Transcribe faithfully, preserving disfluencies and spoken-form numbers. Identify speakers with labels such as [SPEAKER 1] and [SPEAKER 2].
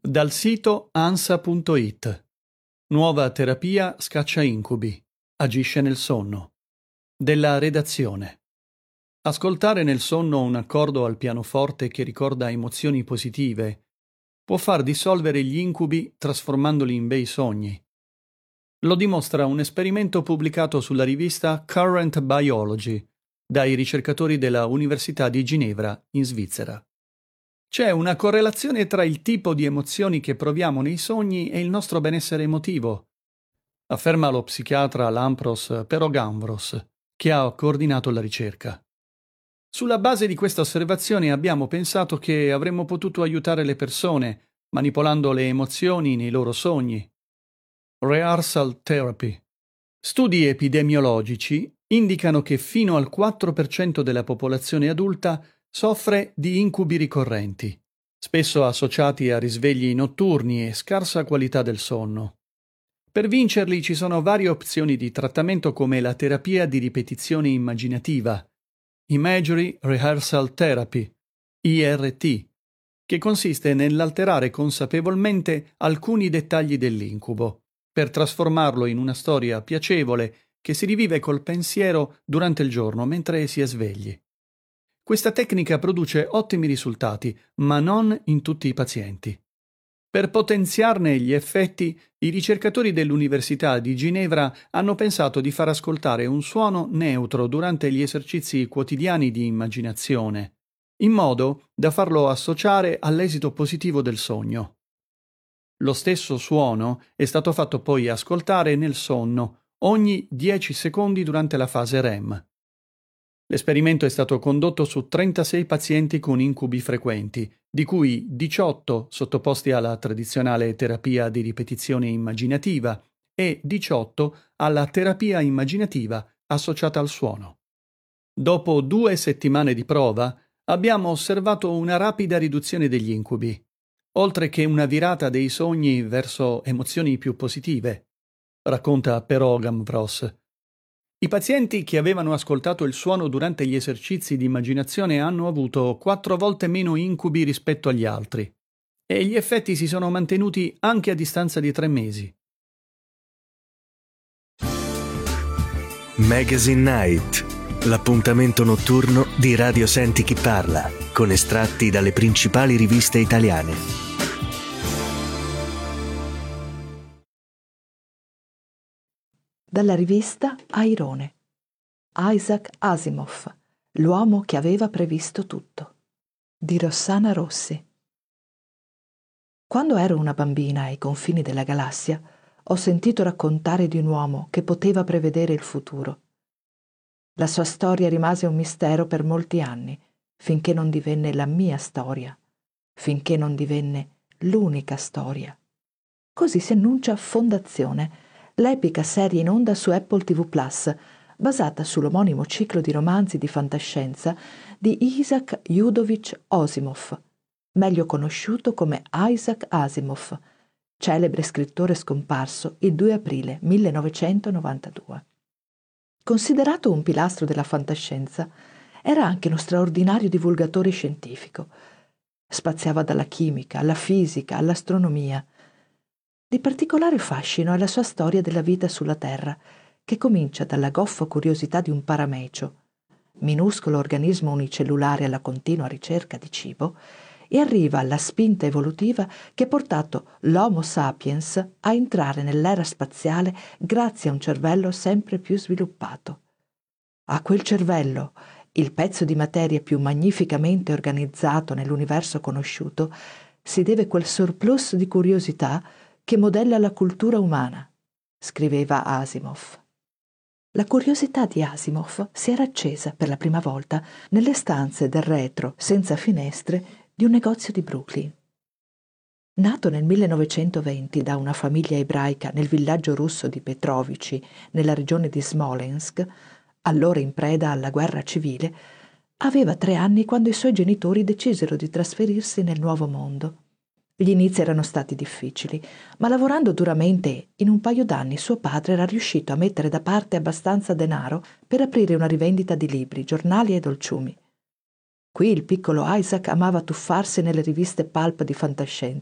[SPEAKER 1] Dal sito ansa punto it. Nuova terapia scaccia incubi. Agisce nel sonno. Della redazione. Ascoltare nel sonno un accordo al pianoforte che ricorda emozioni positive può far dissolvere gli incubi trasformandoli in bei sogni. Lo dimostra un esperimento pubblicato sulla rivista Current Biology dai ricercatori della Università di Ginevra, in Svizzera. C'è una correlazione tra il tipo di emozioni che proviamo nei sogni e il nostro benessere emotivo, afferma lo psichiatra Lampros Perogambros, che ha coordinato la ricerca. Sulla base di questa osservazione abbiamo pensato che avremmo potuto aiutare le persone manipolando le emozioni nei loro sogni. Rehearsal therapy. Studi epidemiologici indicano che fino al quattro per cento della popolazione adulta soffre di incubi ricorrenti, spesso associati a risvegli notturni e scarsa qualità del sonno. Per vincerli ci sono varie opzioni di trattamento come la terapia di ripetizione immaginativa, Imagery Rehearsal Therapy, I R T, che consiste nell'alterare consapevolmente alcuni dettagli dell'incubo, per trasformarlo in una storia piacevole che si rivive col pensiero durante il giorno mentre si è svegli. Questa tecnica produce ottimi risultati, ma non in tutti i pazienti. Per potenziarne gli effetti, i ricercatori dell'Università di Ginevra hanno pensato di far ascoltare un suono neutro durante gli esercizi quotidiani di immaginazione, in modo da farlo associare all'esito positivo del sogno. Lo stesso suono è stato fatto poi ascoltare nel sonno ogni dieci secondi durante la fase R E M. L'esperimento è stato condotto su trentasei pazienti con incubi frequenti, di cui diciotto sottoposti alla tradizionale terapia di ripetizione immaginativa e diciotto alla terapia immaginativa associata al suono. Dopo due settimane di prova, abbiamo osservato una rapida riduzione degli incubi, oltre che una virata dei sogni verso emozioni più positive, racconta Perogambros. I pazienti che avevano ascoltato il suono durante gli esercizi di immaginazione hanno avuto quattro volte meno incubi rispetto agli altri, e gli effetti si sono mantenuti anche a distanza di tre mesi.
[SPEAKER 2] Magazine Night, l'appuntamento notturno di Radio Senti Chi Parla, con estratti dalle principali riviste italiane.
[SPEAKER 3] Dalla rivista Airone. Isaac Asimov, l'uomo che aveva previsto tutto, di Rossana Rossi. Quando ero una bambina ai confini della galassia, ho sentito raccontare di un uomo che poteva prevedere il futuro. La sua storia rimase un mistero per molti anni, finché non divenne la mia storia, finché non divenne l'unica storia. Così si annuncia Fondazione, l'epica serie in onda su Apple ti vu Plus, basata sull'omonimo ciclo di romanzi di fantascienza di Isaac Yudovic Asimov, meglio conosciuto come Isaac Asimov, celebre scrittore scomparso il due aprile millenovecentonovantadue. Considerato un pilastro della fantascienza, era anche uno straordinario divulgatore scientifico. Spaziava dalla chimica alla fisica all'astronomia. Di particolare fascino è la sua storia della vita sulla Terra, che comincia dalla goffa curiosità di un paramecio, minuscolo organismo unicellulare alla continua ricerca di cibo, e arriva alla spinta evolutiva che ha portato l'Homo sapiens a entrare nell'era spaziale grazie a un cervello sempre più sviluppato. A quel cervello, il pezzo di materia più magnificamente organizzato nell'universo conosciuto, si deve quel surplus di curiosità che modella la cultura umana, scriveva Asimov. La curiosità di Asimov si era accesa per la prima volta nelle stanze del retro, senza finestre, di un negozio di Brooklyn. Nato nel millenovecentoventi da una famiglia ebraica nel villaggio russo di Petrovici, nella regione di Smolensk, allora in preda alla guerra civile, aveva tre anni quando i suoi genitori decisero di trasferirsi nel nuovo mondo. Gli inizi erano stati difficili, ma lavorando duramente in un paio d'anni suo padre era riuscito a mettere da parte abbastanza denaro per aprire una rivendita di libri, giornali e dolciumi. Qui il piccolo Isaac amava tuffarsi nelle riviste pulp di fantascienza